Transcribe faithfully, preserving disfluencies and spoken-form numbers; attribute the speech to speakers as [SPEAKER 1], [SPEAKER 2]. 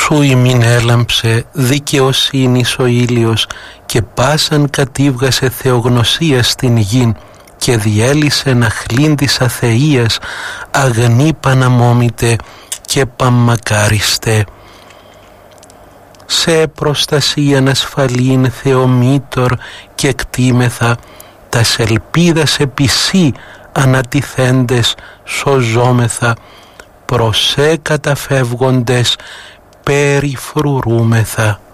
[SPEAKER 1] σου ημίν έλαμψε δικαιοσύνης ο ήλιος και πάσαν κατήβγασε θεογνωσία στην γην και διέλυσε αχλήν της αθείας αγνή παναμόμητε και παμμακάριστε. Σε προστασίαν ασφαλήν Θεομήτωρ και εκτίμεθα τας ελπίδας επισή ανατιθέντες σωζόμεθα προς σε καταφεύγοντες περιφρουρούμεθα.